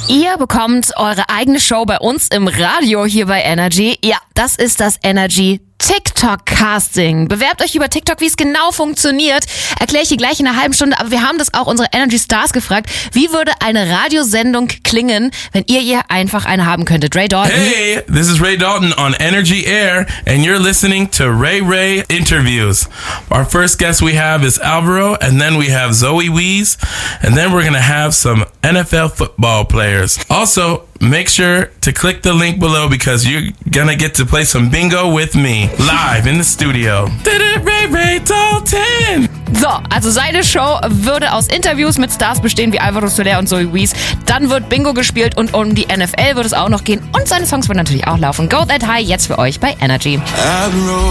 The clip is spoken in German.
Ihr bekommt eure eigene Show bei uns im Radio hier bei Energy. Ja, das ist das Energy TikTok-Casting. Bewerbt euch über TikTok, wie es genau funktioniert. Erkläre ich hier gleich in einer halben Stunde, aber wir haben das auch unsere Energy Stars gefragt. Wie würde eine Radiosendung klingen, wenn ihr einfach eine haben könntet? Ray Dalton. Hey, this is Ray Dalton on Energy Air, and you're listening to Ray Interviews. Our first guest we have is Alvaro, and then we have Zoe Wees, and then we're going to have some NFL football players. Also, make sure to click the link below because you're gonna get to play some bingo with me live in the studio. Ray Dalton! So, also seine Show würde aus Interviews mit Stars bestehen wie Alvaro Soler und Zoe Wees. Dann wird Bingo gespielt und um die NFL wird es auch noch gehen. Und seine Songs würden natürlich auch laufen. Go That High jetzt für euch bei Energy.